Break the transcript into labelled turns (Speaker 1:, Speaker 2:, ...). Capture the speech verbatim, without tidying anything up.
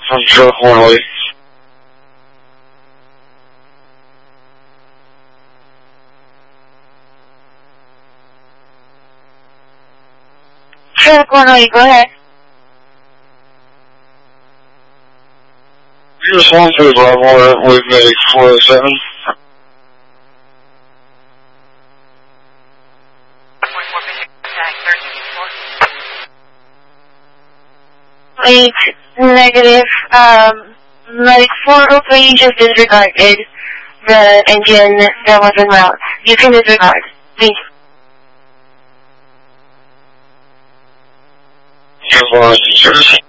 Speaker 1: Sure, Horley.
Speaker 2: Sure, Horley, go ahead.
Speaker 1: Just one through level with medic four oh seven.
Speaker 2: Eight negative. Um, medic four oh three just disregarded the engine that was en route. You can disregard. Thank you.
Speaker 1: Just one,